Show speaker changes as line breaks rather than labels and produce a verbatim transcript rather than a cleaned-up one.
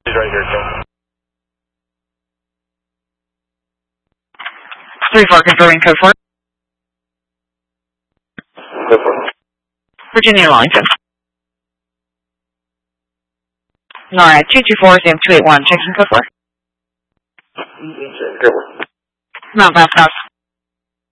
He's right here, King.
three four confirming code four.
Go for it.
Virginia Wellington. Alright, two two four, Sam two eight one, checking code four.
Go for it.
Mount Fast House.